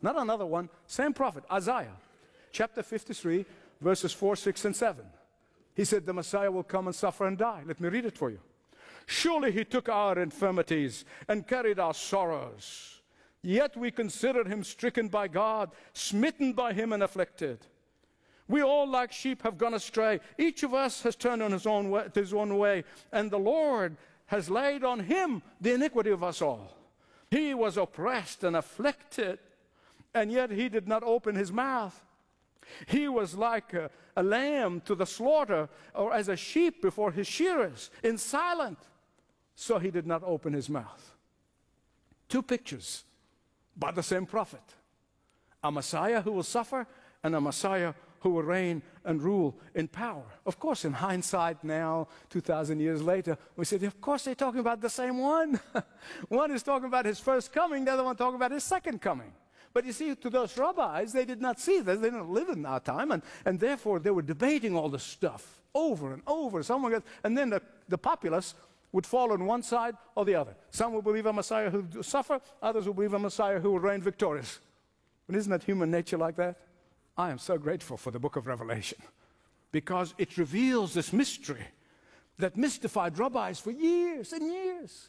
Not another one, same prophet, Isaiah, chapter 53, verses 4, 6, and 7. He said, the Messiah will come and suffer and die. Let me read it for you. Surely he took our infirmities and carried our sorrows. Yet we considered him stricken by God, smitten by him and afflicted. We all like sheep have gone astray. Each of us has turned on his own way, and the Lord has laid on him the iniquity of us all. He was oppressed and afflicted, and yet he did not open his mouth. He was like a lamb to the slaughter, or as a sheep before his shearers, in silent. So he did not open his mouth. Two pictures by the same prophet. A Messiah who will suffer, and a Messiah who will reign and rule in power. Of course, in hindsight now, 2,000 years later, we said, of course they're talking about the same one. One is talking about his first coming, the other one talking about his second coming. But you see, to those rabbis, they did not see this. They didn't live in our time, and therefore they were debating all this stuff over and over. And then the populace would fall on one side or the other. Some will believe a Messiah who will suffer, others will believe a Messiah who will reign victorious. But isn't that human nature like that? I am so grateful for the book of Revelation, because it reveals this mystery that mystified rabbis for years and years.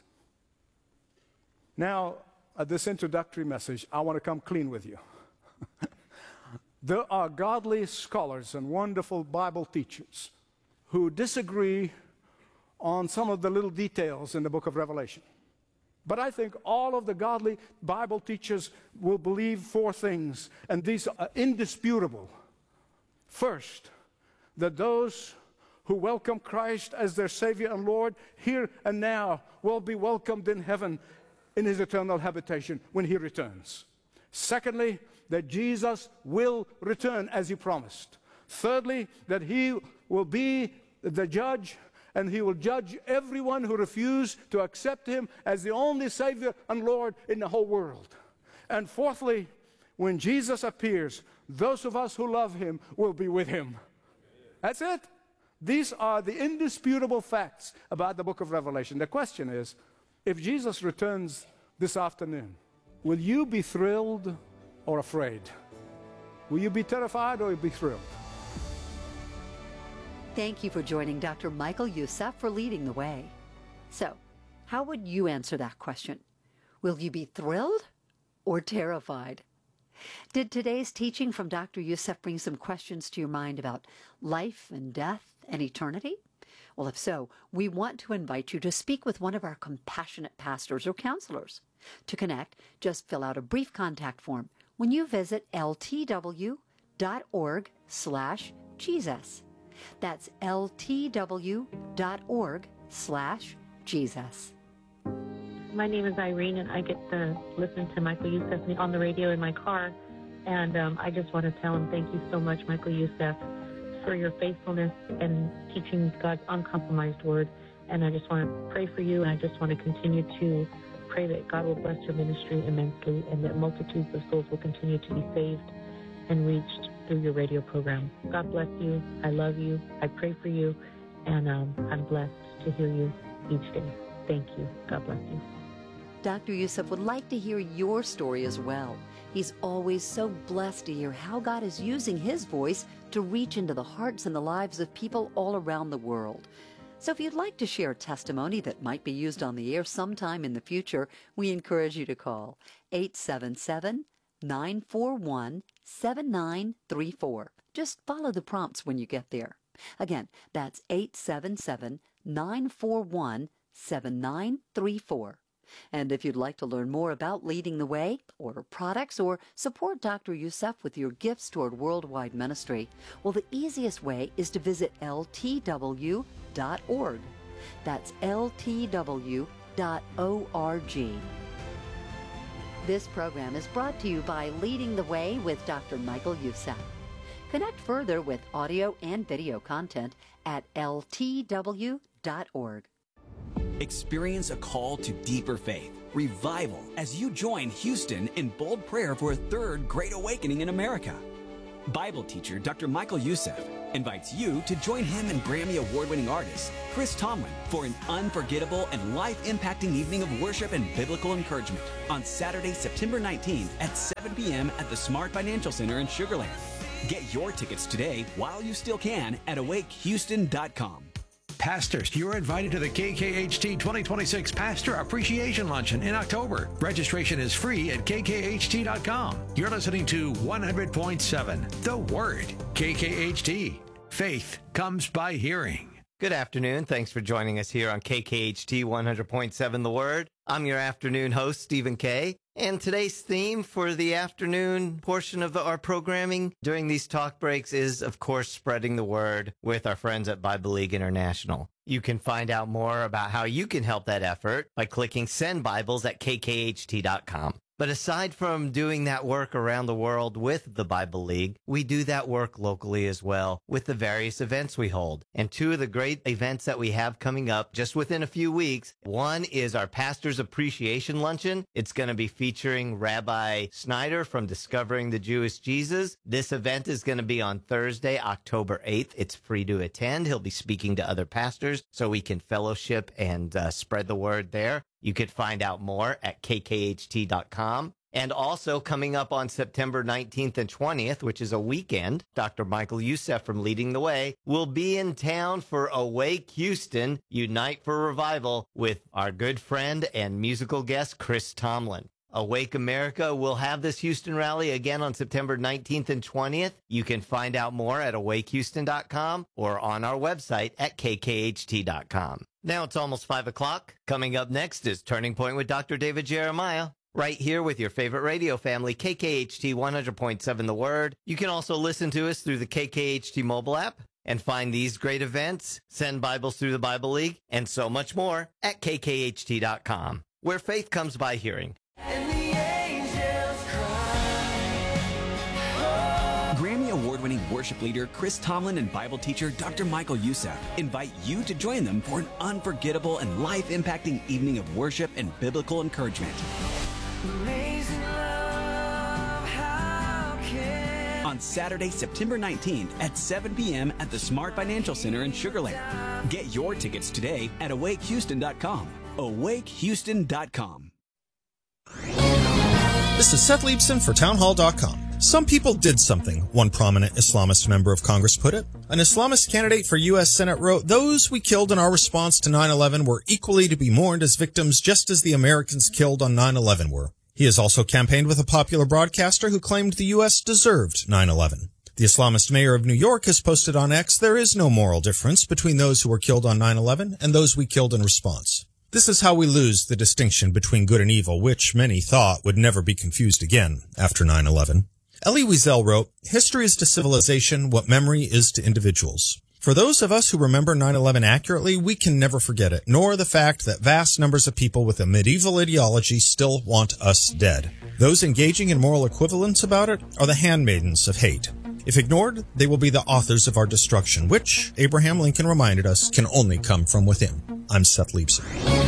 Now, at this introductory message, I want to come clean with you. There are godly scholars and wonderful Bible teachers who disagree on some of the little details in the book of Revelation. But I think all of the godly Bible teachers will believe four things, and these are indisputable. First, that those who welcome Christ as their Savior and Lord here and now will be welcomed in heaven in his eternal habitation when he returns. Secondly, that Jesus will return as he promised. Thirdly, that he will be the judge, and he will judge everyone who refused to accept him as the only Savior and Lord in the whole world. And fourthly, when Jesus appears, those of us who love him will be with him. That's it. These are the indisputable facts about the book of Revelation. The question is, if Jesus returns this afternoon, will you be thrilled or afraid? Will you be terrified or be thrilled? Thank you for joining Dr. Michael Youssef for Leading the Way. So, how would you answer that question? Will you be thrilled or terrified? Did today's teaching from Dr. Youssef bring some questions to your mind about life and death and eternity? Well, if so, we want to invite you to speak with one of our compassionate pastors or counselors. To connect, just fill out a brief contact form when you visit ltw.org/Jesus. That's ltw.org/Jesus. My name is Irene, and I get to listen to Michael Youssef on the radio in my car. And I just want to tell him thank you so much, Michael Youssef, for your faithfulness and teaching God's uncompromised word. And I just want to pray for you, and I just want to continue to pray that God will bless your ministry immensely, and that multitudes of souls will continue to be saved and reached through your radio program. God bless you. I love you. I pray for you, and I'm blessed to hear you each day. Thank you. God bless you. Dr. Youssef would like to hear your story as well. He's always so blessed to hear how God is using his voice to reach into the hearts and the lives of people all around the world. So if you'd like to share a testimony that might be used on the air sometime in the future, we encourage you to call 877-941-7934. Just follow the prompts when you get there. Again, that's 877-941-7934. And if you'd like to learn more about Leading the Way, order products, or support Dr. Youssef with your gifts toward worldwide ministry, well, the easiest way is to visit ltw.org. That's ltw.org. This program is brought to you by Leading the Way with Dr. Michael Youssef. Connect further with audio and video content at ltw.org. Experience a call to deeper faith, revival, as you join Houston in bold prayer for a third Great Awakening in America. Bible teacher Dr. Michael Youssef invites you to join him and Grammy Award-winning artist Chris Tomlin for an unforgettable and life-impacting evening of worship and biblical encouragement on Saturday, September 19th at 7 p.m. at the Smart Financial Center in Sugar Land. Get your tickets today while you still can at awakehouston.com. Pastors, you're invited to the KKHT 2026 Pastor Appreciation Luncheon in October. Registration is free at kkht.com. You're listening to 100.7 The Word. KKHT. Faith comes by hearing. Good afternoon. Thanks for joining us here on KKHT 100.7 The Word. I'm your afternoon host, Stephen Kay. And today's theme for the afternoon portion of our programming during these talk breaks is, of course, spreading the word with our friends at Bible League International. You can find out more about how you can help that effort by clicking Send Bibles at kkht.com. But aside from doing that work around the world with the Bible League, we do that work locally as well with the various events we hold. And two of the great events that we have coming up just within a few weeks, one is our Pastor's Appreciation Luncheon. It's going to be featuring Rabbi Snyder from Discovering the Jewish Jesus. This event is going to be on Thursday, October 8th. It's free to attend. He'll be speaking to other pastors so we can fellowship and spread the word there. You could find out more at kkht.com. And also coming up on September 19th and 20th, which is a weekend, Dr. Michael Youssef from Leading the Way will be in town for Awake Houston, Unite for Revival with our good friend and musical guest, Chris Tomlin. Awake America will have this Houston rally again on September 19th and 20th. You can find out more at awakehouston.com or on our website at kkht.com. Now it's almost 5 o'clock. Coming up next is Turning Point with Dr. David Jeremiah. Right here with your favorite radio family, KKHT 100.7 The Word. You can also listen to us through the KKHT mobile app and find these great events, send Bibles through the Bible League, and so much more at kkht.com, where faith comes by hearing. Grammy Award-winning worship leader Chris Tomlin and Bible teacher Dr. Michael Youssef invite you to join them for an unforgettable and life-impacting evening of worship and biblical encouragement. On Saturday, September 19th at 7 p.m. at the Smart Financial Center in Sugar Land. Get your tickets today at awakehouston.com. awakehouston.com. This is Seth Leibson for townhall.com. Some people did something, one prominent Islamist member of Congress put it. An Islamist candidate for U.S. Senate wrote, "Those we killed in our response to 9/11 were equally to be mourned as victims just as the Americans killed on 9/11 were." He has also campaigned with a popular broadcaster who claimed the U.S. deserved 9/11. The Islamist mayor of New York has posted on X, "There is no moral difference between those who were killed on 9/11 and those we killed in response." This is how we lose the distinction between good and evil, which many thought would never be confused again after 9/11. Elie Wiesel wrote, "History is to civilization what memory is to individuals." For those of us who remember 9/11 accurately, we can never forget it, nor the fact that vast numbers of people with a medieval ideology still want us dead. Those engaging in moral equivalence about it are the handmaidens of hate. If ignored, they will be the authors of our destruction, which, Abraham Lincoln reminded us, can only come from within. I'm Seth Leibson.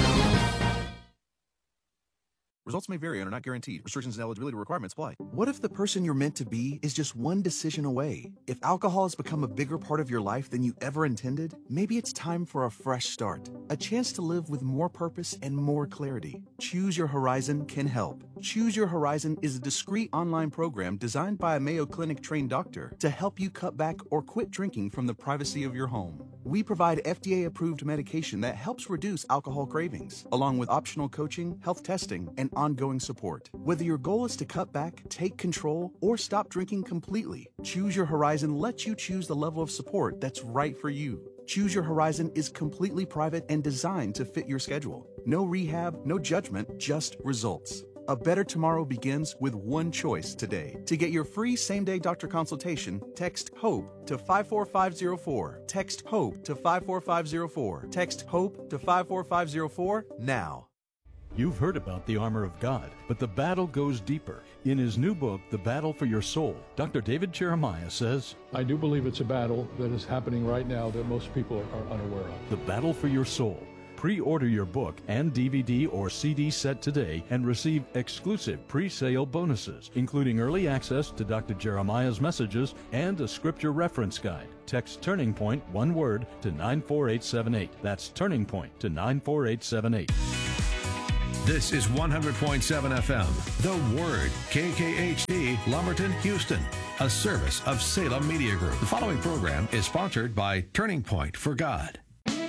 Results may vary and are not guaranteed. Restrictions and eligibility requirements apply. What if the person you're meant to be is just one decision away? If alcohol has become a bigger part of your life than you ever intended, maybe it's time for a fresh start. A chance to live with more purpose and more clarity. Choose Your Horizon can help. Choose Your Horizon is a discreet online program designed by a Mayo Clinic trained doctor to help you cut back or quit drinking from the privacy of your home. We provide FDA-approved medication that helps reduce alcohol cravings, along with optional coaching, health testing, and ongoing support. Whether your goal is to cut back, take control, or stop drinking completely, Choose Your Horizon lets you choose the level of support that's right for you. Choose Your Horizon is completely private and designed to fit your schedule. No rehab, no judgment, just results. A better tomorrow begins with one choice today. To get your free same-day doctor consultation, text HOPE to 54504. Text HOPE to 54504. Text HOPE to 54504 now. You've heard about the armor of God, but the battle goes deeper. In his new book, The Battle for Your Soul, Dr. David Jeremiah says, I do believe it's a battle that is happening right now that most people are unaware of. The Battle for Your Soul. Pre-order your book and DVD or CD set today and receive exclusive pre-sale bonuses, including early access to Dr. Jeremiah's messages and a scripture reference guide. Text Turning Point, one word, to 94878. That's Turning Point to 94878. This is 100.7 FM, The Word, KKHT, Lumberton, Houston, a service of Salem Media Group. The following program is sponsored by Turning Point for God.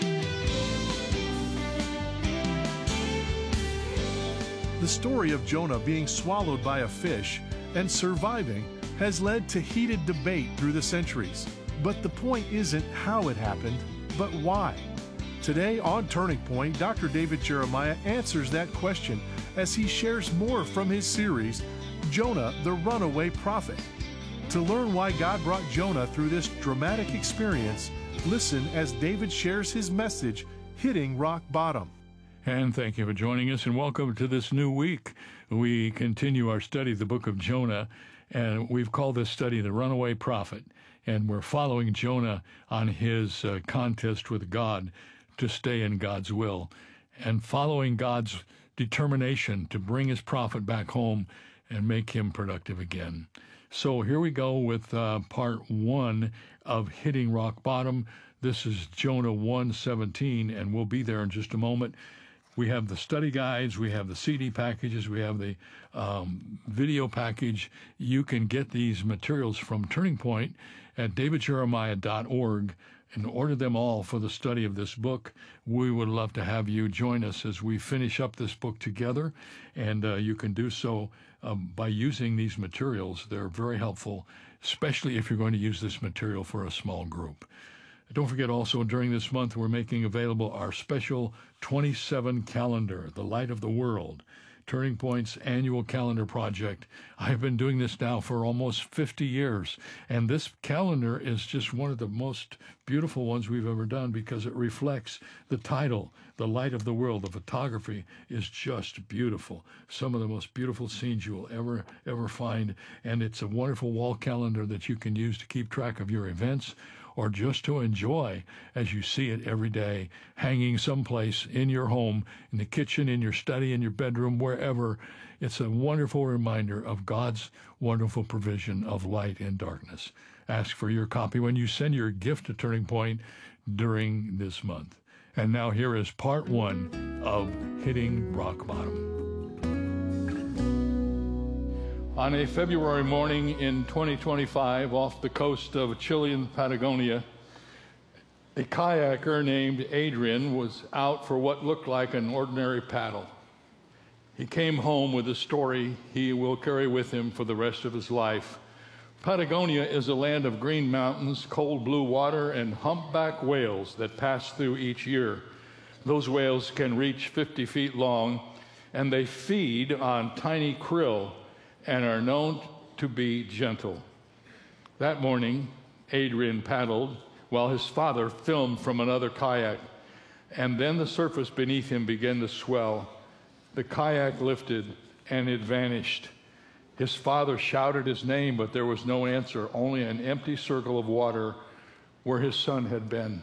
The story of Jonah being swallowed by a fish and surviving has led to heated debate through the centuries. But the point isn't how it happened, but why. Today on Turning Point, Dr. David Jeremiah answers that question as he shares more from his series, Jonah, the Runaway Prophet. To learn why God brought Jonah through this dramatic experience, listen as David shares his message, Hitting Rock Bottom. And thank you for joining us, and welcome to this new week. We continue our study of the book of Jonah, and we've called this study The Runaway Prophet. And we're following Jonah on his contest with God to stay in God's will, and following God's determination to bring his prophet back home and make him productive again. So here we go with part one of Hitting Rock Bottom. This is Jonah 1:17, and we'll be there in just a moment. We have the study guides, we have the CD packages, we have the video package. You can get these materials from Turning Point at davidjeremiah.org and order them all for the study of this book. We would love to have you join us as we finish up this book together, and you can do so by using these materials. They're very helpful, especially if you're going to use this material for a small group. Don't forget also, during this month, we're making available our special 27 calendar, The Light of the World, Turning Point's annual calendar project. I've been doing this now for almost 50 years, and this calendar is just one of the most beautiful ones we've ever done because it reflects the title, The Light of the World. The photography is just beautiful. Some of the most beautiful scenes you will ever find, and it's a wonderful wall calendar that you can use to keep track of your events or just to enjoy as you see it every day, hanging someplace in your home, in the kitchen, in your study, in your bedroom, wherever. It's a wonderful reminder of God's wonderful provision of light and darkness. Ask for your copy when you send your gift to Turning Point during this month. And now here is part one of Hitting Rock Bottom. On a February morning in 2025, off the coast of Chilean Patagonia, a kayaker named Adrian was out for what looked like an ordinary paddle. He came home with a story he will carry with him for the rest of his life. Patagonia is a land of green mountains, cold blue water, and humpback whales that pass through each year. Those whales can reach 50 feet long, and they feed on tiny krill and are known to be gentle. That morning, Adrian paddled while his father filmed from another kayak, and then the surface beneath him began to swell. The kayak lifted, and it vanished. His father shouted his name, but there was no answer, only an empty circle of water where his son had been.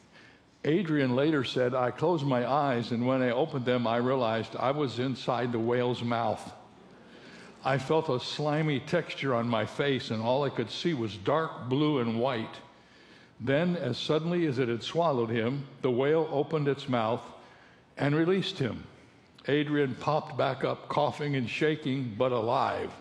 Adrian later said, "I closed my eyes, and when I opened them, I realized I was inside the whale's mouth. I felt a slimy texture on my face, and all I could see was dark blue and white. Then, as suddenly as it had swallowed him, the whale opened its mouth and released him. Adrian popped back up, coughing and shaking, but alive.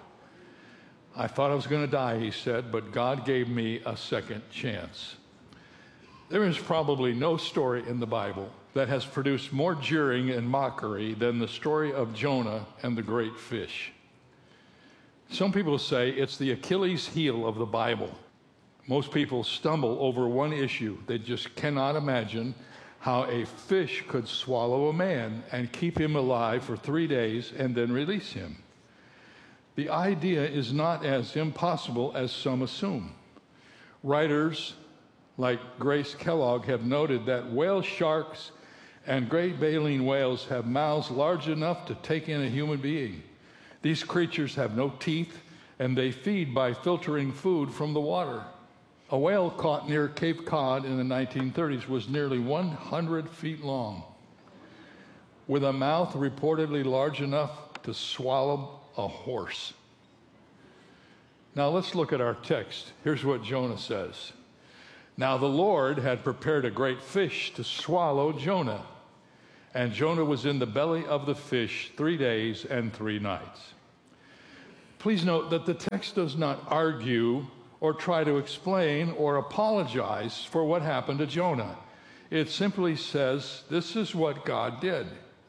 I thought I was going to die," he said, "but God gave me a second chance." There is probably no story in the Bible that has produced more jeering and mockery than the story of Jonah and the great fish. Some people say it's the Achilles heel of the Bible. Most people stumble over one issue. They just cannot imagine how a fish could swallow a man and keep him alive for 3 days and then release him. The idea is not as impossible as some assume. Writers like Grace Kellogg have noted that whale sharks and great baleen whales have mouths large enough to take in a human being. These creatures have no teeth, and they feed by filtering food from the water. A whale caught near Cape Cod in the 1930s was nearly 100 feet long. with a mouth reportedly large enough to swallow a horse. Now let's look at our text. Here's what Jonah says. Now the Lord had prepared a great fish to swallow Jonah, and Jonah was in the belly of the fish 3 days and 3 nights. Please note that the text does not argue or try to explain or apologize for what happened to Jonah. It simply says this is what God did.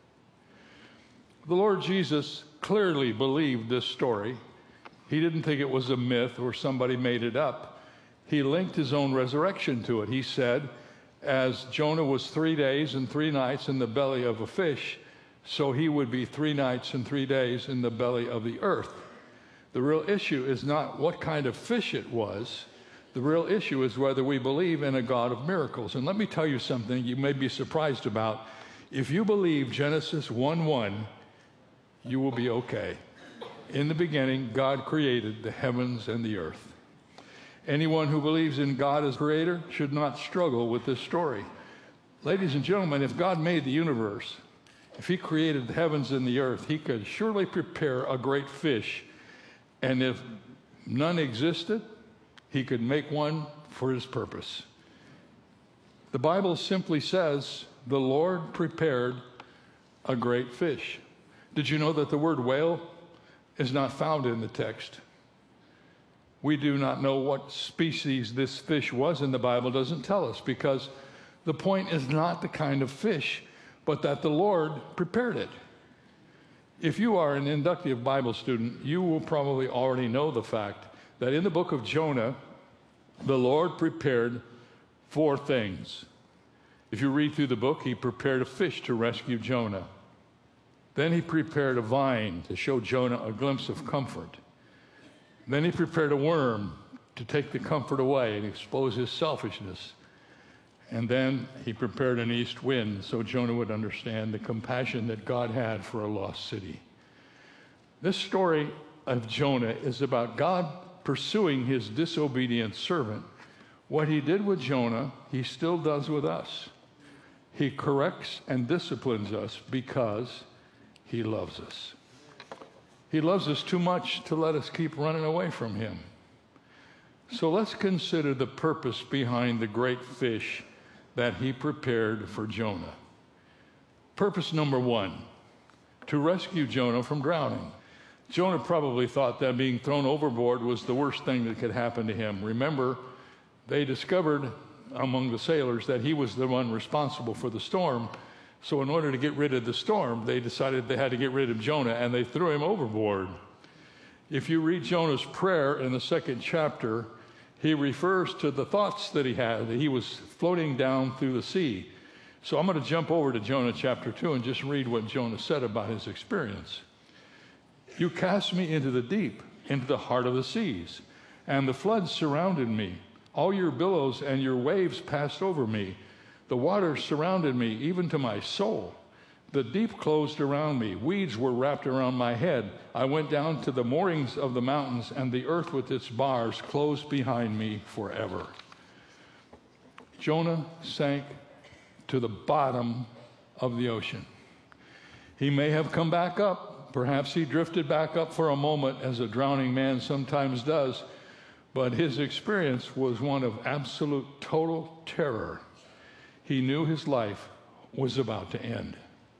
The Lord Jesus clearly believed this story. He didn't think it was a myth or somebody made it up. He linked his own resurrection to it. He said, as Jonah was 3 days and 3 nights in the belly of a fish, so he would be 3 nights and 3 days in the belly of the earth. The real issue is not what kind of fish it was. The real issue is whether we believe in a God of miracles. And let me tell you something you may be surprised about. If you believe Genesis 1:1, you will be okay. In the beginning, God created the heavens and the earth. Anyone who believes in God as creator should not struggle with this story. Ladies and gentlemen, if God made the universe, if he created the heavens and the earth, he could surely prepare a great fish. And if none existed, he could make one for his purpose. The Bible simply says, the Lord prepared a great fish. Did you know that the word whale is not found in the text? We do not know what species this fish was, and the Bible doesn't tell us, because the point is not the kind of fish, but that the Lord prepared it. If you are an inductive Bible student, you will probably already know the fact that in the book of Jonah, the Lord prepared 4 things. If you read through the book, he prepared a fish to rescue Jonah. Then he prepared a vine to show Jonah a glimpse of comfort. Then he prepared a worm to take the comfort away and expose his selfishness. And then he prepared an east wind so Jonah would understand the compassion that God had for a lost city. This story of Jonah is about God pursuing his disobedient servant. What he did with Jonah, he still does with us. He corrects and disciplines us because he loves us. He loves us too much to let us keep running away from him. So let's consider the purpose behind the great fish that he prepared for Jonah. Purpose number 1, to rescue Jonah from drowning. Jonah probably thought that being thrown overboard was the worst thing that could happen to him. Remember, they discovered among the sailors that he was the one responsible for the storm. So in order to get rid of the storm, they decided they had to get rid of Jonah, and they threw him overboard. If you read Jonah's prayer in the 2nd chapter, he refers to the thoughts that he had, that he was floating down through the sea. So I'm going to jump over to Jonah chapter 2 and just read what Jonah said about his experience. You cast me into the deep, into the heart of the seas, and the floods surrounded me. All your billows and your waves passed over me. The waters surrounded me, even to my soul. The deep closed around me. Weeds were wrapped around my head. I went down to the moorings of the mountains, and the earth with its bars closed behind me forever. Jonah sank to the bottom of the ocean. He may have come back up. Perhaps he drifted back up for a moment, as a drowning man sometimes does. But his experience was one of absolute total terror. He knew his life was about to end.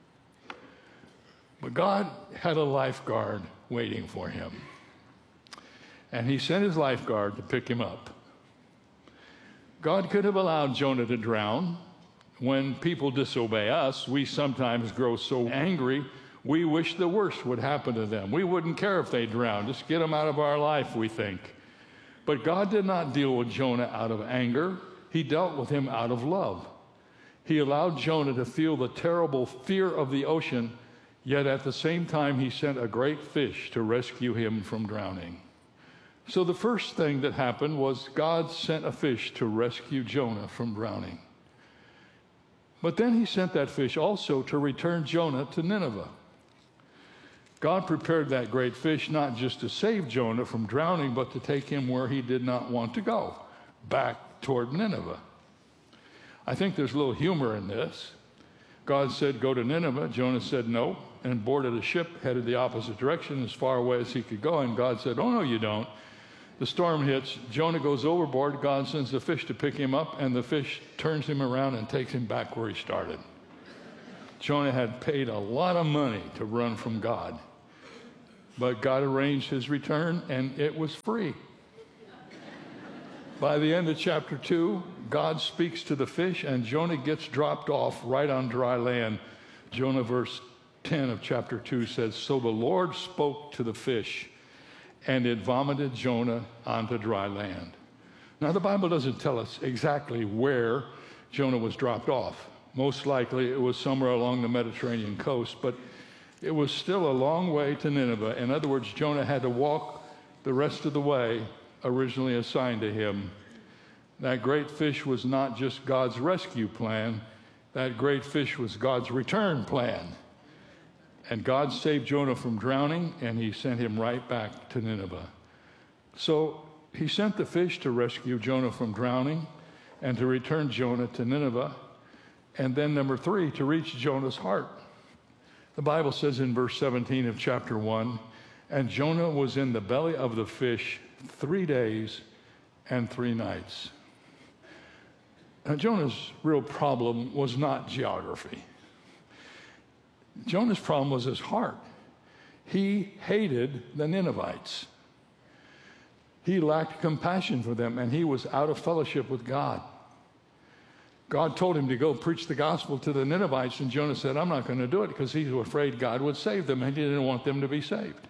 But God had a lifeguard waiting for him. And he sent his lifeguard to pick him up. God could have allowed Jonah to drown. When people disobey us, we sometimes grow so angry, we wish the worst would happen to them. We wouldn't care if they drowned. Just get them out of our life, we think. But God did not deal with Jonah out of anger. He dealt with him out of love. He allowed Jonah to feel the terrible fear of the ocean, yet at the same time he sent a great fish to rescue him from drowning. So the first thing that happened was God sent a fish to rescue Jonah from drowning. But then he sent that fish also to return Jonah to Nineveh. God prepared that great fish not just to save Jonah from drowning, but to take him where he did not want to go, back toward Nineveh. I think there's a little humor in this. God said, go to Nineveh. Jonah said no, and boarded a ship, headed the opposite direction as far away as he could go. And God said, oh, no, you don't. The storm hits. Jonah goes overboard. God sends the fish to pick him up, and the fish turns him around and takes him back where he started. Jonah had paid a lot of money to run from God. But God arranged his return, and it was free. By the end of chapter 2, God speaks to the fish, and Jonah gets dropped off right on dry land. Jonah verse 10 of chapter 2 says, so the Lord spoke to the fish, and it vomited Jonah onto dry land. Now, the Bible doesn't tell us exactly where Jonah was dropped off. Most likely it was somewhere along the Mediterranean coast, but it was still a long way to Nineveh. In other words, Jonah had to walk the rest of the way originally assigned to him. That great fish was not just God's rescue plan. That great fish was God's return plan. And God saved Jonah from drowning, and he sent him right back to Nineveh. So he sent the fish to rescue Jonah from drowning and to return Jonah to Nineveh. And then number 3, to reach Jonah's heart. The Bible says in verse 17 of chapter 1, and Jonah was in the belly of the fish 3 days and 3 nights. Now, Jonah's real problem was not geography. Jonah's problem was his heart. He hated the Ninevites. He lacked compassion for them, and he was out of fellowship with God. God told him to go preach the gospel to the Ninevites, and Jonah said, I'm not going to do it because he was afraid God would save them, and he didn't want them to be saved.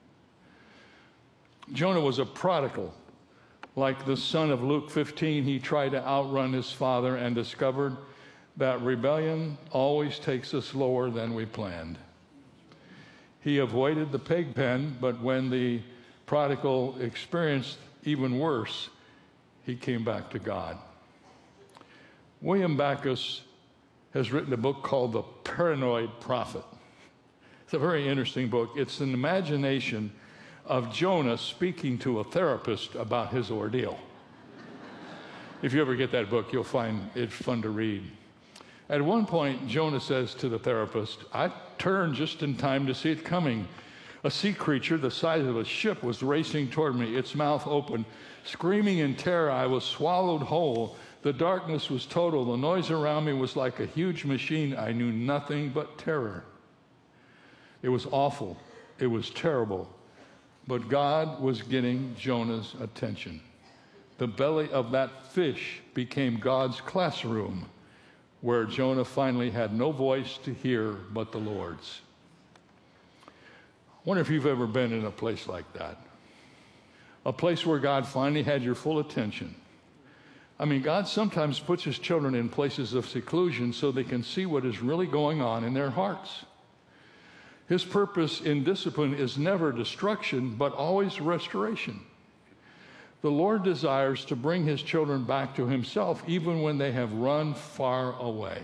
Jonah was a prodigal. Like the son of Luke 15, he tried to outrun his father and discovered that rebellion always takes us lower than we planned. He avoided the pig pen, but when the prodigal experienced even worse, he came back to God. William Backus has written a book called The Paranoid Prophet. It's a very interesting book. It's an imagination of Jonah speaking to a therapist about his ordeal. If you ever get that book, you'll find it fun to read. At one point, Jonah says to the therapist, I turned just in time to see it coming. A sea creature the size of a ship was racing toward me, its mouth open. Screaming in terror, I was swallowed whole. The darkness was total. The noise around me was like a huge machine. I knew nothing but terror. It was awful. It was terrible. But God was getting Jonah's attention. The belly of that fish became God's classroom, where Jonah finally had no voice to hear but the Lord's. I wonder if you've ever been in a place like that. A place where God finally had your full attention. I mean, God sometimes puts his children in places of seclusion so they can see what is really going on in their hearts. His purpose in discipline is never destruction, but always restoration. The Lord desires to bring his children back to himself, even when they have run far away.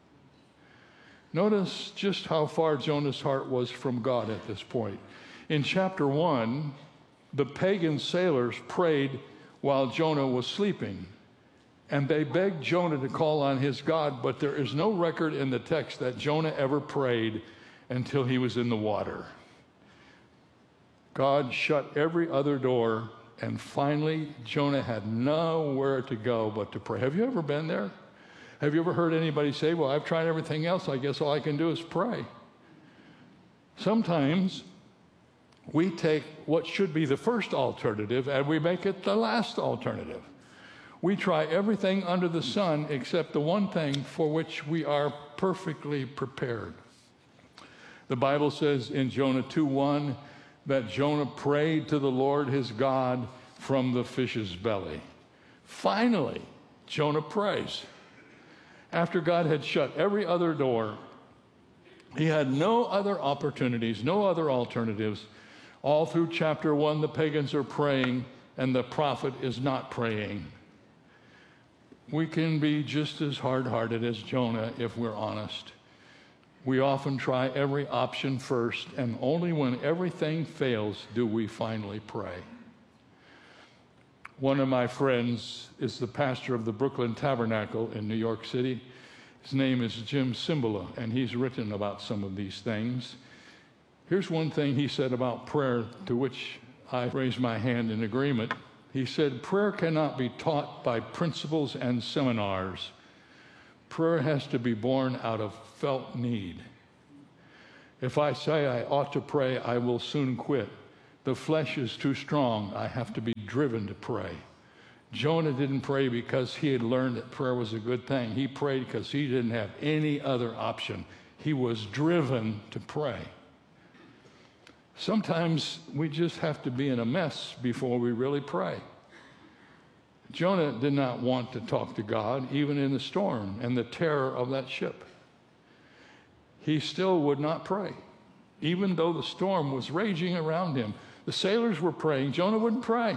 Notice just how far Jonah's heart was from God at this point. In chapter 1, the pagan sailors prayed while Jonah was sleeping, and they begged Jonah to call on his God, but there is no record in the text that Jonah ever prayed until he was in the water. God shut every other door, and finally Jonah had nowhere to go but to pray. Have you ever been there? Have you ever heard anybody say, well, I've tried everything else, I guess all I can do is pray? Sometimes we take what should be the first alternative and we make it the last alternative. We try everything under the sun except the one thing for which we are perfectly prepared. The Bible says in Jonah 2:1 that Jonah prayed to the Lord his God from the fish's belly. Finally, Jonah prays. After God had shut every other door, he had no other opportunities, no other alternatives. All through chapter 1, the pagans are praying, and the prophet is not praying. We can be just as hard-hearted as Jonah if we're honest. We often try every option first, and only when everything fails do we finally pray. One of my friends is the pastor of the Brooklyn Tabernacle in New York City, His name is Jim Cymbala, and he's written about some of these things. Here's one thing he said about prayer, to which I raised my hand in agreement. He said, prayer cannot be taught by principles and seminars. Prayer has to be born out of felt need. If I say I ought to pray, I will soon quit. The flesh is too strong. I have to be driven to pray. Jonah didn't pray because he had learned that prayer was a good thing. He prayed because he didn't have any other option. He was driven to pray. Sometimes we just have to be in a mess before we really pray. Jonah did not want to talk to God, even in the storm and the terror of that ship. He still would not pray, even though the storm was raging around him. The sailors were praying. Jonah wouldn't pray.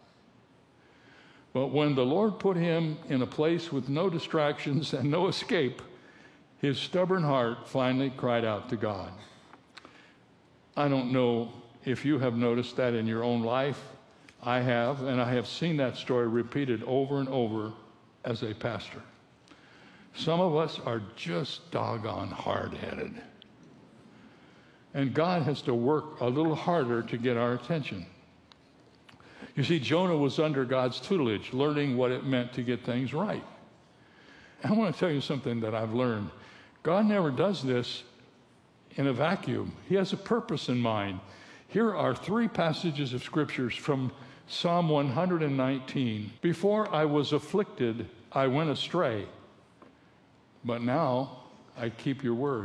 But when the Lord put him in a place with no distractions and no escape, his stubborn heart finally cried out to God. I don't know if you have noticed that in your own life. I have, and I have seen that story repeated over and over as a pastor. Some of us are just doggone hard-headed. And God has to work a little harder to get our attention. You see, Jonah was under God's tutelage, learning what it meant to get things right. And I want to tell you something that I've learned. God never does this in a vacuum. He has a purpose in mind. Here are 3 passages of scriptures from Psalm 119. Before I was afflicted, I went astray, but now I keep your word.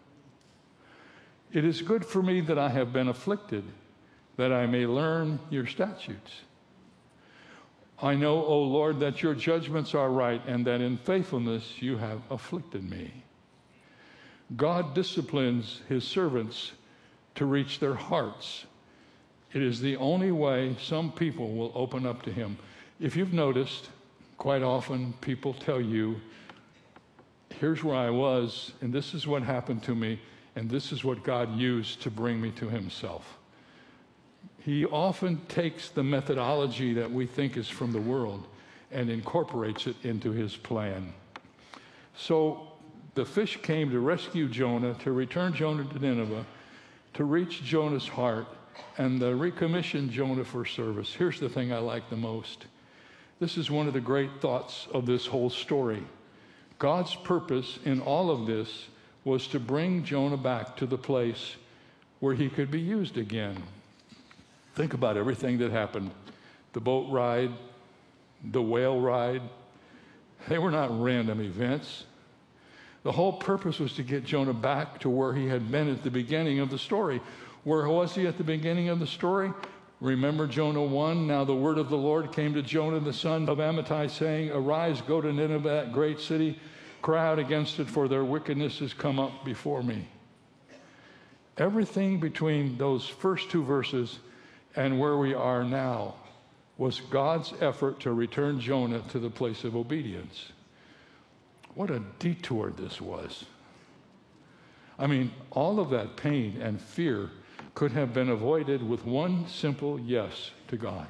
It is good for me that I have been afflicted, that I may learn your statutes. I know, O Lord, that your judgments are right, and that in faithfulness you have afflicted me. God disciplines his servants to reach their hearts. It is the only way some people will open up to him. If you've noticed, quite often people tell you, here's where I was, and this is what happened to me, and this is what God used to bring me to himself. He often takes the methodology that we think is from the world and incorporates it into his plan. So the fish came to rescue Jonah, to return Jonah to Nineveh, to reach Jonah's heart, and to recommission Jonah for service. Here's the thing I like the most. This is one of the great thoughts of this whole story. God's purpose in all of this was to bring Jonah back to the place where he could be used again. Think about everything that happened. The boat ride, the whale ride. They were not random events. The whole purpose was to get Jonah back to where he had been at the beginning of the story. Where was he at the beginning of the story? Remember Jonah 1? Now the word of the Lord came to Jonah, the son of Amittai, saying, Arise, go to Nineveh, that great city, cry out against it, for their wickedness has come up before me. Everything between those first 2 verses and where we are now was God's effort to return Jonah to the place of obedience. What a detour this was. I mean, all of that pain and fear could have been avoided with one simple yes to God.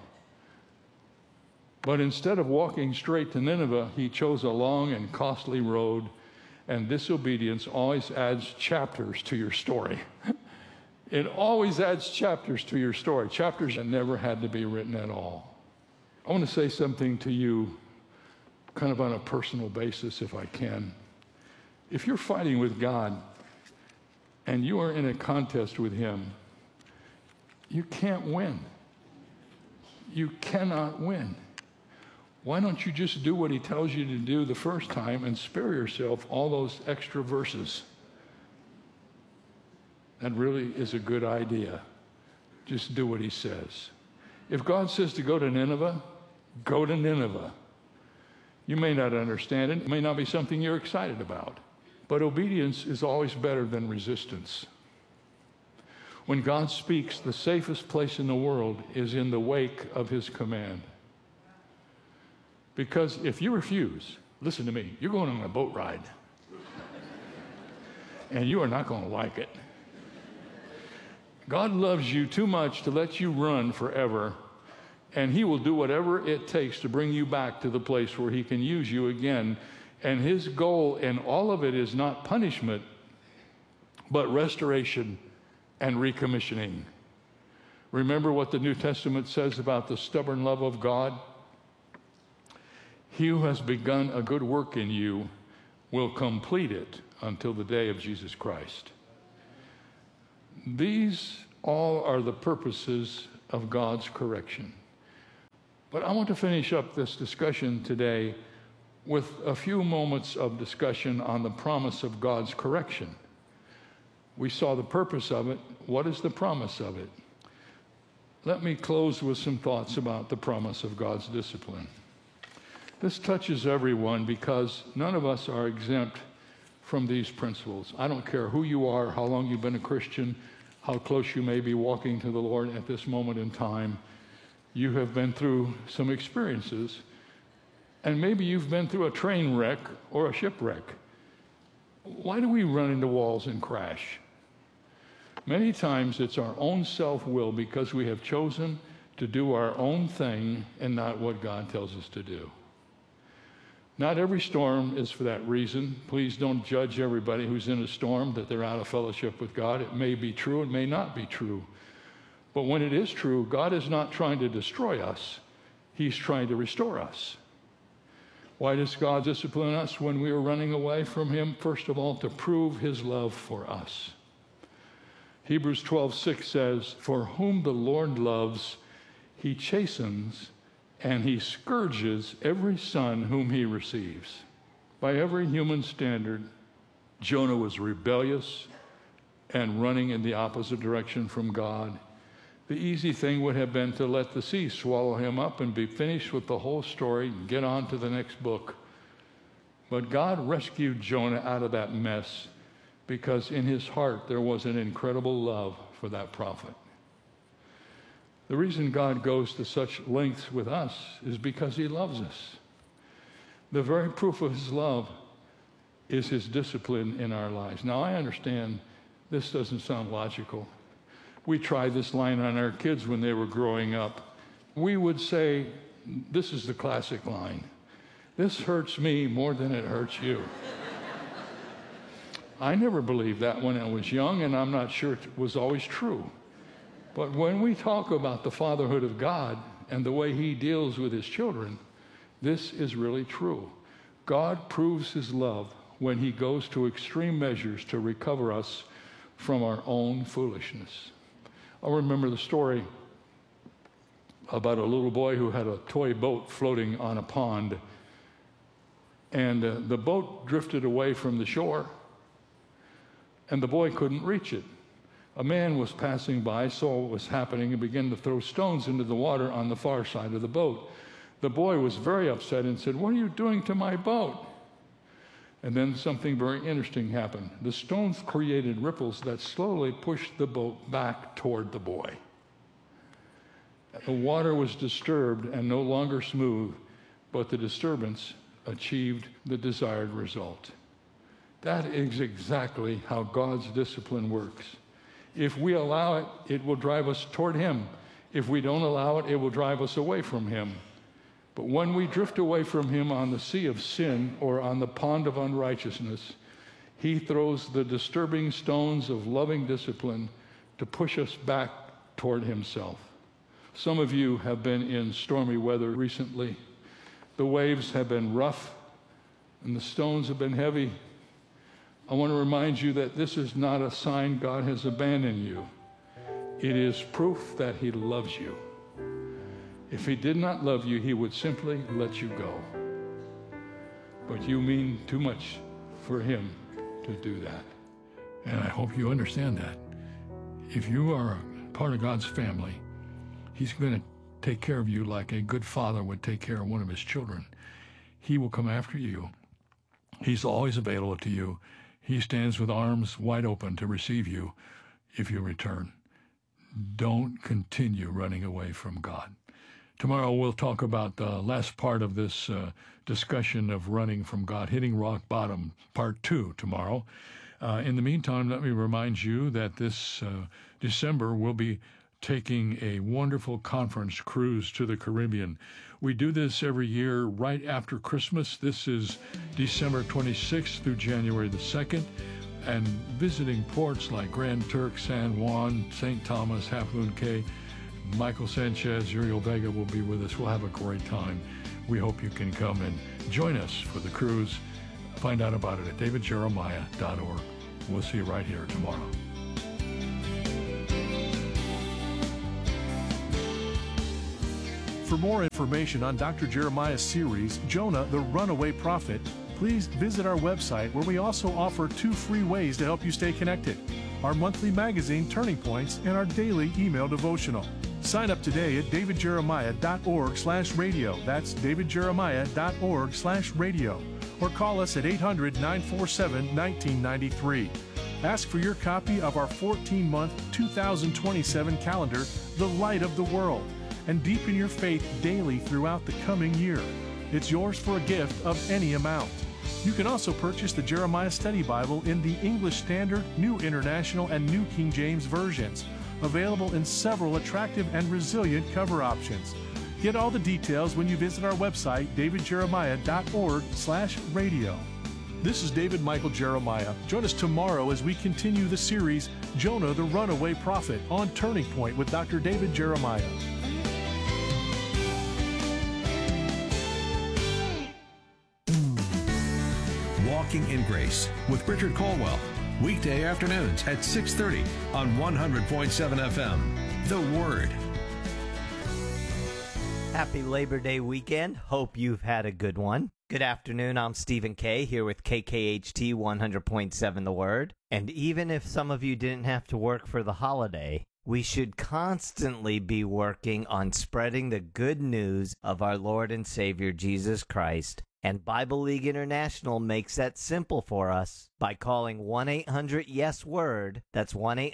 But instead of walking straight to Nineveh, he chose a long and costly road, and disobedience always adds chapters to your story. It always adds chapters to your story, chapters that never had to be written at all. I want to say something to you kind of on a personal basis, if I can. If you're fighting with God and you are in a contest with him, you can't win. You cannot win. Why don't you just do what he tells you to do the first time and spare yourself all those extra verses? That really is a good idea. Just do what he says. If God says to go to Nineveh, go to Nineveh. You may not understand it. It may not be something you're excited about. But obedience is always better than resistance. When God speaks, the safest place in the world is in the wake of his command. Because if you refuse, listen to me, you're going on a boat ride. And you are not going to like it. God loves you too much to let you run forever, and he will do whatever it takes to bring you back to the place where he can use you again And his goal in all of it is not punishment, but restoration and recommissioning. Remember what the New Testament says about the stubborn love of God? He who has begun a good work in you will complete it until the day of Jesus Christ. These all are the purposes of God's correction. But I want to finish up this discussion today with a few moments of discussion on the promise of God's correction. We saw the purpose of it. What is the promise of it? Let me close with some thoughts about the promise of God's discipline. This touches everyone because none of us are exempt from these principles. I don't care who you are, how long you've been a Christian, how close you may be walking to the Lord at this moment in time. You have been through some experiences, and maybe you've been through a train wreck or a shipwreck. Why do we run into walls and crash? Many times it's our own self-will because we have chosen to do our own thing and not what God tells us to do. Not every storm is for that reason. Please don't judge everybody who's in a storm that they're out of fellowship with God. It may be true, it may not be true. But when it is true, God is not trying to destroy us. He's trying to restore us. Why does God discipline us when we are running away from him? First of all, to prove his love for us. Hebrews 12:6 says, "For whom the Lord loves, he chastens, and he scourges every son whom he receives." By every human standard, Jonah was rebellious and running in the opposite direction from God. The easy thing would have been to let the sea swallow him up and be finished with the whole story and get on to the next book. But God rescued Jonah out of that mess because in his heart there was an incredible love for that prophet. The reason God goes to such lengths with us is because he loves us. The very proof of his love is his discipline in our lives. Now, I understand this doesn't sound logical. We tried this line on our kids when they were growing up. We would say, this is the classic line, "This hurts me more than it hurts you." I never believed that when I was young, and I'm not sure it was always true. But when we talk about the fatherhood of God and the way he deals with his children, this is really true. God proves his love when he goes to extreme measures to recover us from our own foolishness. I remember the story about a little boy who had a toy boat floating on a pond, and the boat drifted away from the shore, and the boy couldn't reach it. A man was passing by, saw what was happening, and began to throw stones into the water on the far side of the boat. The boy was very upset and said, "What are you doing to my boat?" And then something very interesting happened. The stones created ripples that slowly pushed the boat back toward the boy. The water was disturbed and no longer smooth, but the disturbance achieved the desired result. That is exactly how God's discipline works. If we allow it, it will drive us toward him. If we don't allow it, it will drive us away from him. But when we drift away from him on the sea of sin or on the pond of unrighteousness, he throws the disturbing stones of loving discipline to push us back toward himself. Some of you have been in stormy weather recently. The waves have been rough and the stones have been heavy. I want to remind you that this is not a sign God has abandoned you. It is proof that he loves you. If he did not love you, he would simply let you go. But you mean too much for him to do that. And I hope you understand that. If you are part of God's family, he's going to take care of you like a good father would take care of one of his children. He will come after you. He's always available to you. He stands with arms wide open to receive you if you return. Don't continue running away from God. Tomorrow we'll talk about the last part of this discussion of running from God, hitting rock bottom, part 2 tomorrow. In the meantime, let me remind you that this December we'll be taking a wonderful conference cruise to the Caribbean. We do this every year right after Christmas. This is December 26th through January the 2nd, and visiting ports like Grand Turk, San Juan, St. Thomas, Half Moon Cay. Michael Sanchez, Uriel Vega will be with us. We'll have a great time. We hope you can come and join us for the cruise. Find out about it at davidjeremiah.org. We'll see you right here tomorrow. For more information on Dr. Jeremiah's series, Jonah, the Runaway Prophet, please visit our website, where we also offer 2 free ways to help you stay connected: our monthly magazine, Turning Points, and our daily email devotional. Sign up today at davidjeremiah.org/radio. That's davidjeremiah.org/radio. Or call us at 800-947-1993. Ask for your copy of our 14-month 2027 calendar, The Light of the World, and deepen your faith daily throughout the coming year. It's yours for a gift of any amount. You can also purchase the Jeremiah Study Bible in the English Standard, New International, and New King James versions, available in several attractive and resilient cover options. Get all the details when you visit our website, davidjeremiah.org/radio. This is David Michael Jeremiah. Join us tomorrow as we continue the series, Jonah, the Runaway Prophet, on Turning Point with Dr. David Jeremiah. Walking in Grace with Richard Colwell. Weekday afternoons at 6:30 on 100.7 FM. The Word. Happy Labor Day weekend. Hope you've had a good one. Good afternoon. I'm Stephen Kay here with KKHT 100.7 The Word. And even if some of you didn't have to work for the holiday, we should constantly be working on spreading the good news of our Lord and Savior Jesus Christ. And Bible League International makes that simple for us by calling 1-800-YES-WORD. That's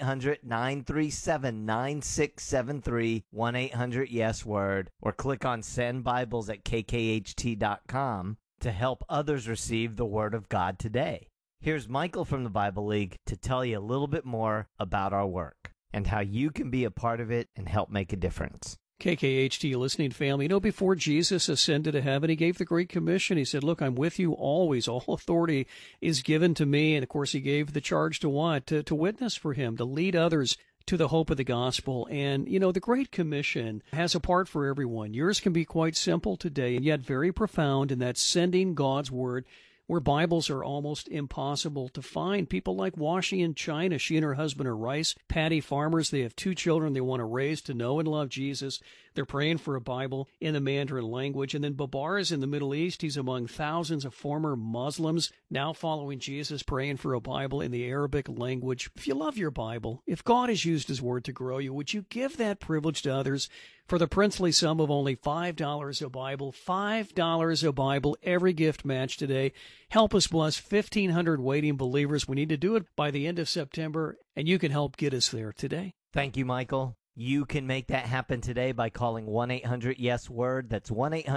1-800-937-9673, 1-800-YES-WORD, or click on Send Bibles at kkht.com to help others receive the Word of God today. Here's Michael from the Bible League to tell you a little bit more about our work and how you can be a part of it and help make a difference. KKHT listening family, before Jesus ascended to heaven, he gave the Great Commission. He said, look, I'm with you always. All authority is given to me. And, of course, he gave the charge to what? To witness for him, to lead others to the hope of the gospel. And, the Great Commission has a part for everyone. Yours can be quite simple today and yet very profound, and that's sending God's Word where Bibles are almost impossible to find. People like Washi in China, she and her husband are rice paddy farmers. They have 2 children they want to raise to know and love Jesus. They're praying for a Bible in the Mandarin language. And then Babar is in the Middle East. He's among thousands of former Muslims now following Jesus, praying for a Bible in the Arabic language. If you love your Bible, if God has used His Word to grow you, would you give that privilege to others for the princely sum of only $5 a Bible? $5 a Bible, every gift match today. Help us bless 1,500 waiting believers. We need to do it by the end of September, and you can help get us there today. Thank you, Michael. You can make that happen today by calling 1-800-YES-WORD. That's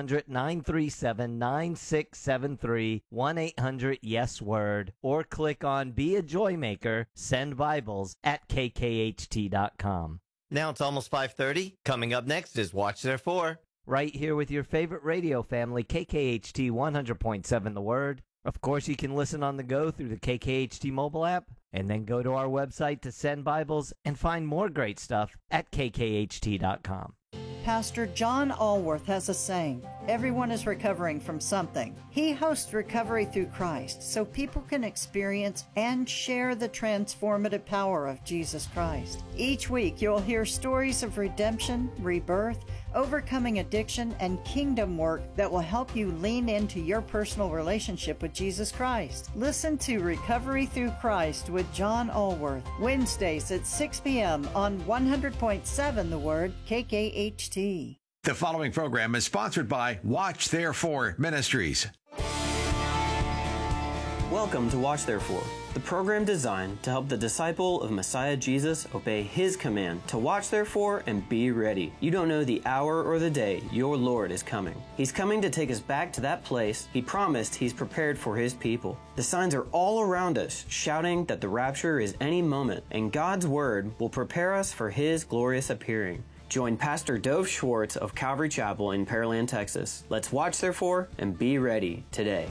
1-800-937-9673, 1-800-YES-WORD, or click on Be a Joymaker, Send Bibles at kkht.com. Now it's almost 5:30. Coming up next is Watch Therefore, right here with your favorite radio family, KKHT 100.7 The Word. Of course, you can listen on the go through the KKHT mobile app, and then go to our website to send Bibles and find more great stuff at kkht.com. Pastor John Allworth has a saying, everyone is recovering from something. He hosts Recovery Through Christ so people can experience and share the transformative power of Jesus Christ. Each week you'll hear stories of redemption, rebirth, overcoming addiction, and kingdom work that will help you lean into your personal relationship with Jesus Christ. Listen to Recovery Through Christ with John Allworth, Wednesdays at 6 p.m. on 100.7 The Word, KKHT. The following program is sponsored by Watch Therefore Ministries. Welcome to Watch Therefore, The program designed to help the disciple of Messiah Jesus obey His command to watch therefore and be ready. You don't know the hour or the day your Lord is coming. He's coming to take us back to that place He promised He's prepared for His people. The signs are all around us, shouting that the rapture is any moment, and God's Word will prepare us for His glorious appearing. Join Pastor Dove Schwartz of Calvary Chapel in Pearland, Texas. Let's watch therefore and be ready today.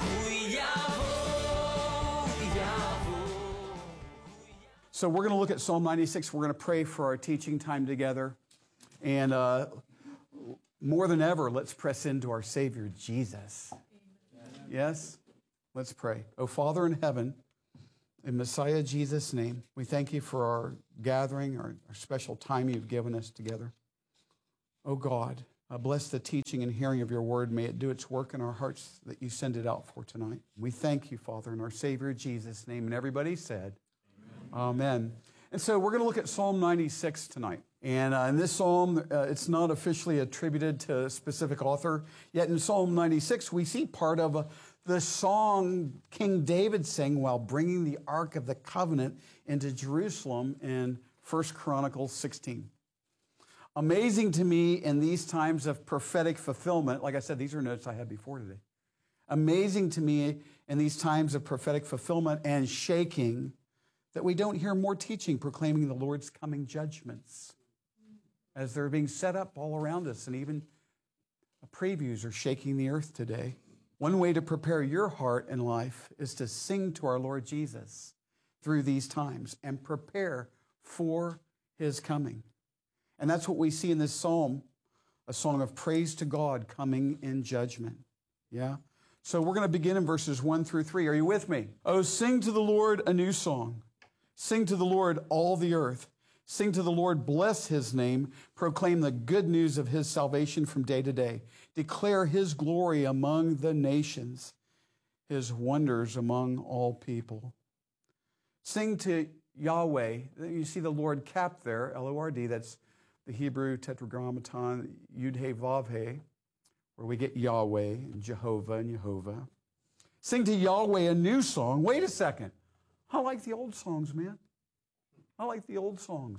So we're going to look at Psalm 96. We're going to pray for our teaching time together. And more than ever, let's press into our Savior, Jesus. Yes? Let's pray. Oh, Father in heaven, in Messiah Jesus' name, we thank You for our gathering, our special time You've given us together. Oh, God, bless the teaching and hearing of Your word. May it do its work in our hearts that You send it out for tonight. We thank You, Father, in our Savior Jesus' name. And everybody said, Amen. And so we're going to look at Psalm 96 tonight. And in this psalm, it's not officially attributed to a specific author. Yet in Psalm 96, we see part of the song King David sang while bringing the Ark of the Covenant into Jerusalem in 1 Chronicles 16. Amazing to me in these times of prophetic fulfillment, like I said, these are notes I had before today. Amazing to me in these times of prophetic fulfillment and shaking that we don't hear more teaching proclaiming the Lord's coming judgments as they're being set up all around us, and even previews are shaking the earth today. One way to prepare your heart and life is to sing to our Lord Jesus through these times and prepare for His coming. And that's what we see in this psalm, a song of praise to God coming in judgment. Yeah? So we're going to begin in verses 1 through 3. Are you with me? Oh, sing to the Lord a new song. Sing to the Lord, all the earth. Sing to the Lord, bless His name. Proclaim the good news of His salvation from day to day. Declare His glory among the nations, His wonders among all people. Sing to Yahweh. You see the Lord capped there, L-O-R-D. That's the Hebrew tetragrammaton, Yud-He-Vav-He, where we get Yahweh and Jehovah and Yehovah. Sing to Yahweh a new song. Wait a second. I like the old songs, man. I like the old songs.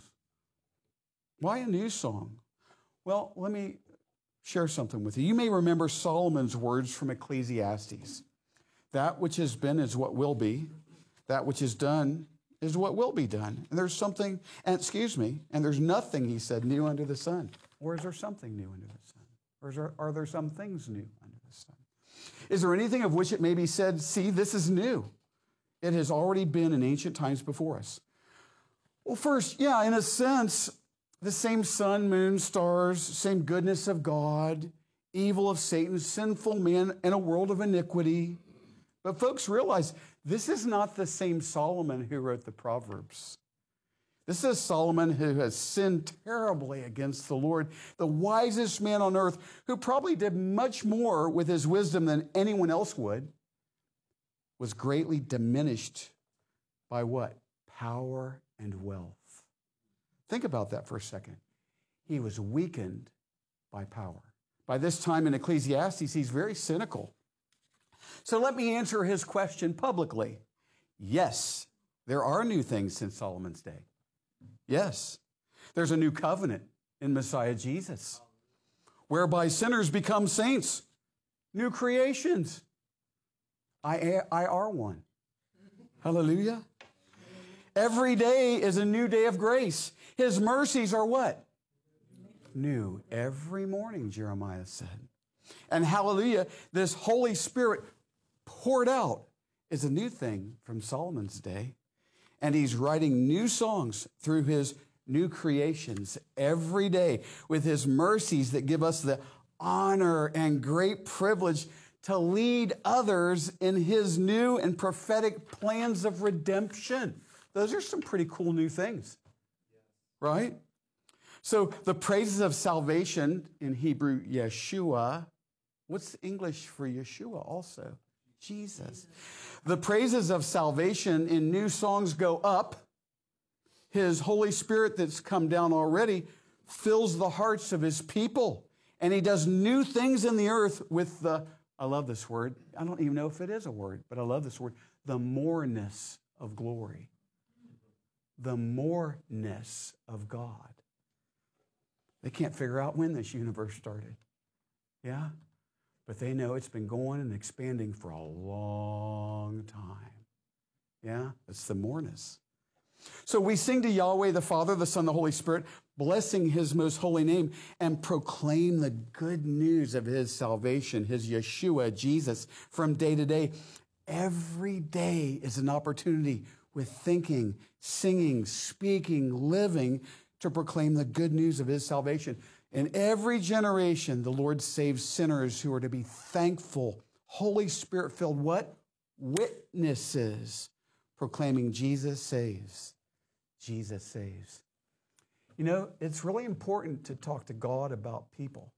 Why a new song? Well, let me share something with you. You may remember Solomon's words from Ecclesiastes. That which has been is what will be. That which is done is what will be done. And there's something, and there's nothing, he said, new under the sun. Or is there something new under the sun? Or are there some things new under the sun? Is there anything of which it may be said, see, this is new? It has already been in ancient times before us. Well, first, yeah, in a sense, the same sun, moon, stars, same goodness of God, evil of Satan, sinful man, and a world of iniquity. But folks realize this is not the same Solomon who wrote the Proverbs. This is Solomon who has sinned terribly against the Lord, the wisest man on earth, who probably did much more with his wisdom than anyone else would, was greatly diminished by what? Power and wealth. Think about that for a second. He was weakened by power. By this time in Ecclesiastes, he's very cynical. So let me answer his question publicly. Yes, there are new things since Solomon's day. Yes, there's a new covenant in Messiah Jesus, whereby sinners become saints, new creations. I are one. Hallelujah. Every day is a new day of grace. His mercies are what? New every morning, Jeremiah said. And hallelujah, this Holy Spirit poured out is a new thing from Solomon's day. And he's writing new songs through his new creations every day with his mercies that give us the honor and great privilege to lead others in his new and prophetic plans of redemption. Those are some pretty cool new things, right? So the praises of salvation in Hebrew, Yeshua. What's English for Yeshua also? Jesus. The praises of salvation in new songs go up. His Holy Spirit that's come down already fills the hearts of his people. And he does new things in the earth with the, I love this word. I don't even know if it is a word, but I love this word, the moreness of glory. The moreness of God. They can't figure out when this universe started. Yeah? But they know it's been going and expanding for a long time. Yeah? It's the moreness. So we sing to Yahweh, the Father, the Son, the Holy Spirit, blessing his most holy name, and proclaim the good news of his salvation, his Yeshua, Jesus, from day to day. Every day is an opportunity with thinking, singing, speaking, living to proclaim the good news of his salvation. In every generation, the Lord saves sinners who are to be thankful, Holy Spirit-filled what? Witnesses, proclaiming Jesus saves. Jesus saves. You know, it's really important to talk to God about people.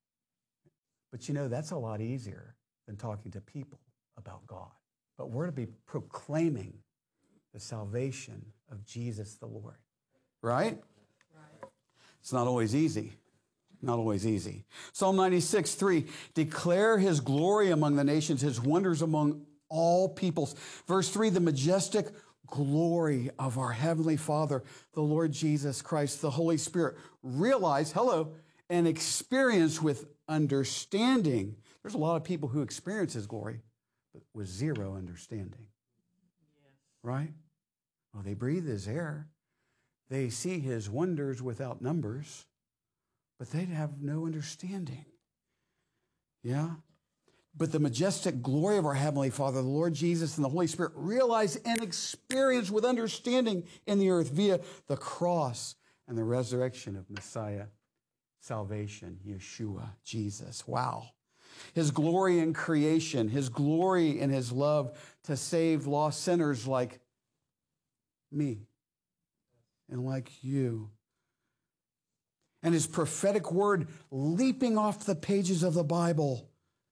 But you know, that's a lot easier than talking to people about God. But we're to be proclaiming the salvation of Jesus the Lord. Right? It's not always easy. Not always easy. Psalm 96:3, declare his glory among the nations, his wonders among all peoples. Verse 3, the majestic glory of our Heavenly Father, the Lord Jesus Christ, the Holy Spirit. Realize, and experience with understanding. There's a lot of people who experience his glory, but with zero understanding. Yes. Right? Well, they breathe his air. They see his wonders without numbers, but they have no understanding. Yeah? But the majestic glory of our Heavenly Father, the Lord Jesus and the Holy Spirit, realize and experience with understanding in the earth via the cross and the resurrection of Messiah, salvation, Yeshua, Jesus. Wow. His glory in creation, his glory in his love to save lost sinners like me and like you. And his prophetic word leaping off the pages of the Bible.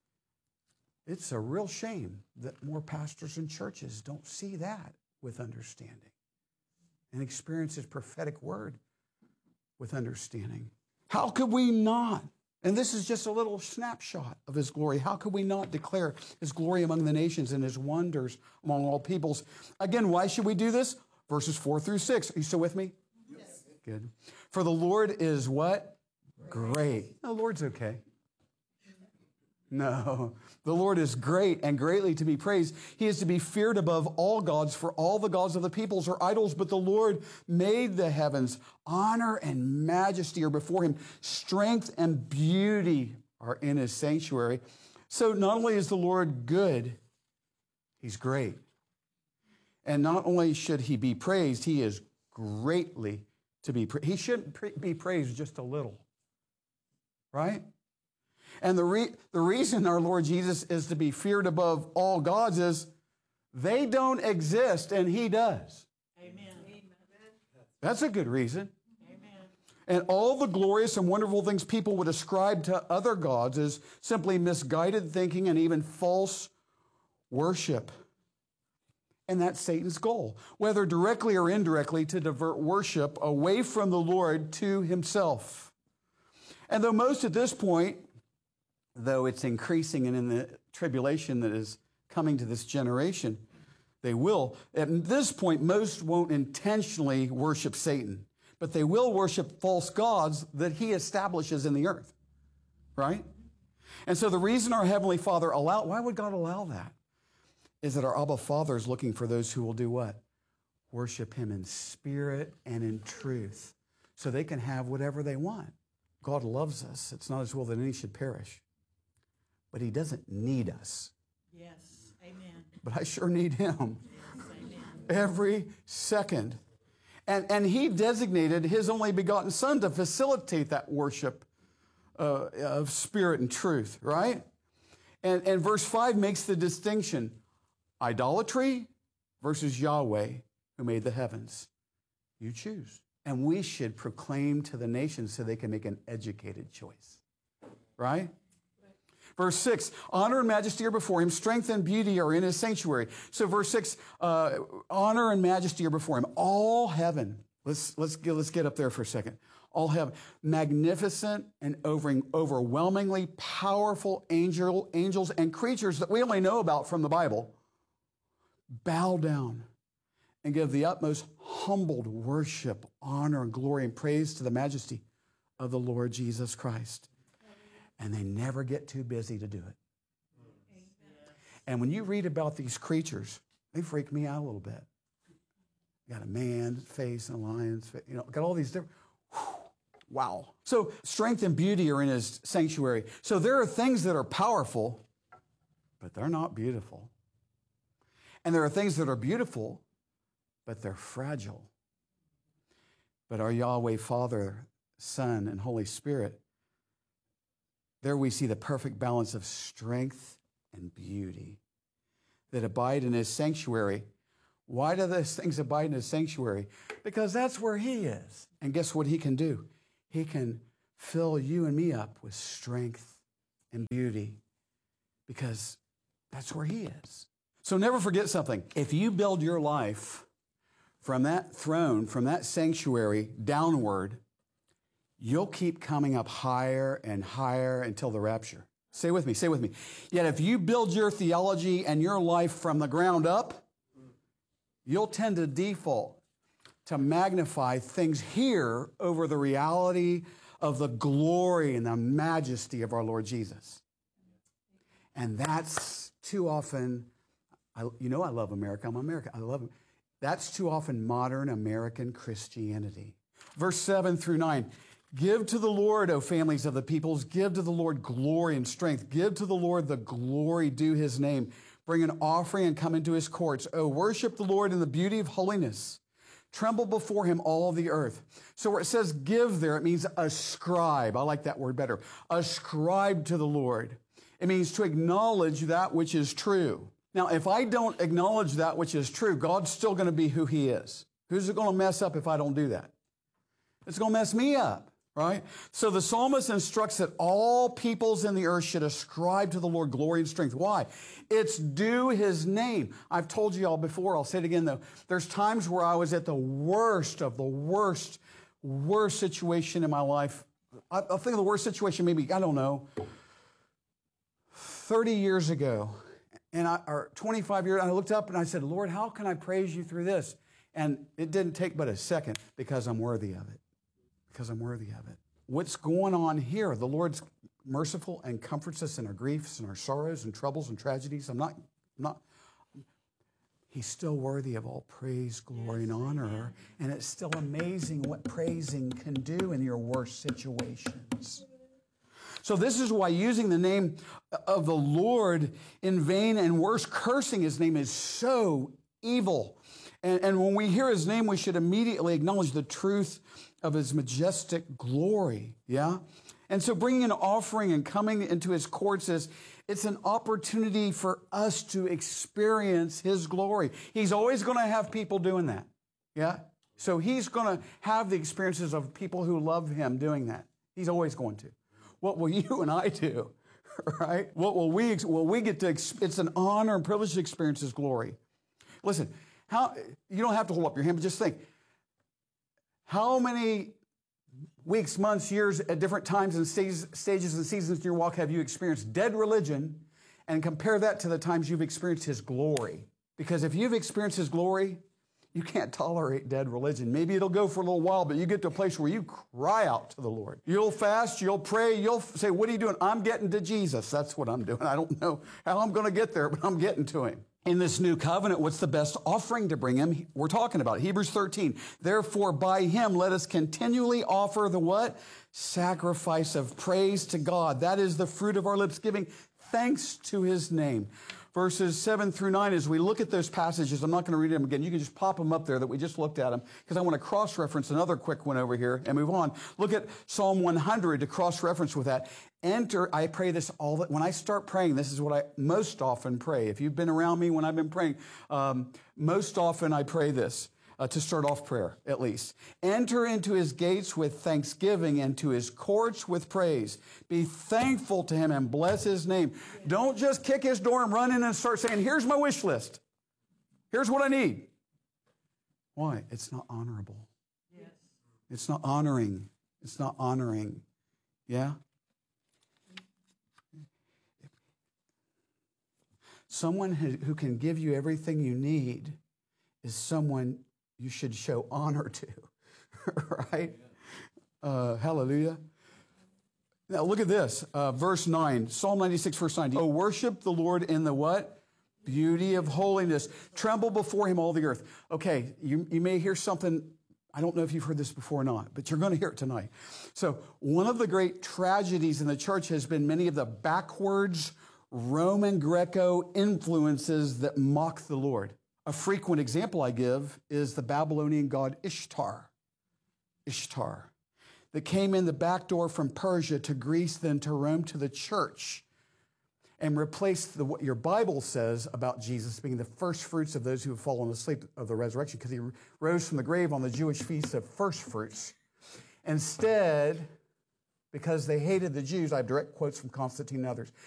It's a real shame that more pastors and churches don't see that with understanding and experience his prophetic word with understanding. How could we not? And this is just a little snapshot of his glory. How could we not declare his glory among the nations and his wonders among all peoples? Again, why should we do this? Verses 4-6. Are you still with me? Yes. Good. For the Lord is what? Great. No, the Lord's okay. No, the Lord is great and greatly to be praised. He is to be feared above all gods, for all the gods of the peoples are idols, but the Lord made the heavens. Honor and majesty are before him. Strength and beauty are in his sanctuary. So not only is the Lord good, he's great. And not only should he be praised, he is greatly to be praised. He shouldn't be praised just a little, right? And the reason our Lord Jesus is to be feared above all gods is they don't exist and he does. Amen. That's a good reason. Amen. And all the glorious and wonderful things people would ascribe to other gods is simply misguided thinking and even false worship. And that's Satan's goal, whether directly or indirectly, to divert worship away from the Lord to himself. And though most at this point, though it's increasing and in the tribulation that is coming to this generation, they will. At this point, most won't intentionally worship Satan, but they will worship false gods that he establishes in the earth, right? And so the reason our Heavenly Father why would God allow that? Is that our Abba Father is looking for those who will do what? Worship him in spirit and in truth, so they can have whatever they want. God loves us. It's not his will that any should perish. But he doesn't need us. Yes, amen. But I sure need him. Yes, amen. Every second. And he designated his only begotten Son to facilitate that worship of spirit and truth, right? And verse 5 makes the distinction. Idolatry versus Yahweh, who made the heavens. You choose. And we should proclaim to the nations so they can make an educated choice, right? Verse 6, honor and majesty are before him. Strength and beauty are in his sanctuary. So verse 6, honor and majesty are before him. All heaven. Let's get up there for a second. All heaven. Magnificent and overwhelmingly powerful angels and creatures that we only know about from the Bible bow down and give the utmost humbled worship, honor, and glory and praise to the majesty of the Lord Jesus Christ. And they never get too busy to do it. And when you read about these creatures, they freak me out a little bit. You got a man's face and a lion's face, got all these different, wow. So strength and beauty are in his sanctuary. So there are things that are powerful, but they're not beautiful. And there are things that are beautiful, but they're fragile. But our Yahweh Father, Son, and Holy Spirit, there we see the perfect balance of strength and beauty that abide in his sanctuary. Why do those things abide in his sanctuary? Because that's where he is. And guess what he can do? He can fill you and me up with strength and beauty because that's where he is. So never forget something. If you build your life from that throne, from that sanctuary downward, you'll keep coming up higher and higher until the rapture. Say with me, say with me. Yet if you build your theology and your life from the ground up, you'll tend to default to magnify things here over the reality of the glory and the majesty of our Lord Jesus. And that's too often, I love America. I'm American. I love it. That's too often modern American Christianity. Verse 7 through 9. Give to the Lord, O families of the peoples. Give to the Lord glory and strength. Give to the Lord the glory due his name. Bring an offering and come into his courts. O worship the Lord in the beauty of holiness. Tremble before him, all the earth. So where it says give there, it means ascribe. I like that word better. Ascribe to the Lord. It means to acknowledge that which is true. Now, if I don't acknowledge that which is true, God's still going to be who he is. Who's it going to mess up if I don't do that? It's going to mess me up, right? So the psalmist instructs that all peoples in the earth should ascribe to the Lord glory and strength. Why? It's due his name. I've told you all before, I'll say it again though. There's times where I was at the worst of the worst situation in my life. I'll think of the worst situation maybe, 30 years ago. Or 25 years, and I looked up and I said, Lord, how can I praise you through this? And it didn't take but a second because I'm worthy of it. Because I'm worthy of it. What's going on here? The Lord's merciful and comforts us in our griefs and our sorrows and troubles and tragedies. He's still worthy of all praise, glory, and honor. And it's still amazing what praising can do in your worst situations. So this is why using the name of the Lord in vain and worse, cursing his name is so evil. And when we hear his name, we should immediately acknowledge the truth of his majestic glory. Yeah? And so bringing an offering and coming into his courts it's an opportunity for us to experience his glory. He's always going to have people doing that. Yeah? So he's going to have the experiences of people who love him doing that. He's always going to. What will you and I do, right? What will we get to, it's an honor and privilege to experience his glory. Listen, you don't have to hold up your hand, but just think, how many weeks, months, years at different times and stages and seasons in your walk have you experienced dead religion, and compare that to the times you've experienced his glory? Because if you've experienced his glory, you can't tolerate dead religion. Maybe it'll go for a little while, but you get to a place where you cry out to the Lord. You'll fast, you'll pray, you'll say, what are you doing? I'm getting to Jesus. That's what I'm doing. I don't know how I'm going to get there, but I'm getting to him. In this new covenant, what's the best offering to bring him? We're talking about Hebrews 13. Therefore, by him, let us continually offer the what? Sacrifice of praise to God. That is the fruit of our lips, giving thanks to his name. Verses 7 through 9, as we look at those passages, I'm not going to read them again. You can just pop them up there that we just looked at them, because I want to cross-reference another quick one over here and move on. Look at Psalm 100 to cross-reference with that. I pray this when I start praying, this is what I most often pray. If you've been around me when I've been praying, most often I pray this. To start off prayer, at least. Enter into his gates with thanksgiving and to his courts with praise. Be thankful to him and bless his name. Don't just kick his door and run in and start saying, here's my wish list. Here's what I need. Why? It's not honorable. Yes. It's not honoring. It's not honoring. Yeah? Someone who can give you everything you need is someone you should show honor to, right? Hallelujah. Now look at this, verse 9, Psalm 96, verse 9. Oh, worship the Lord in the what? Beauty of holiness. Tremble before him, all the earth. Okay, you may hear something. I don't know if you've heard this before or not, but you're going to hear it tonight. So one of the great tragedies in the church has been many of the backwards Roman Greco influences that mock the Lord. A frequent example I give is the Babylonian god Ishtar. Ishtar. That came in the back door from Persia to Greece, then to Rome, to the church, and replaced what your Bible says about Jesus being the first fruits of those who have fallen asleep of the resurrection, because he rose from the grave on the Jewish feast of first fruits. Instead, because they hated the Jews, I have direct quotes from Constantine and others,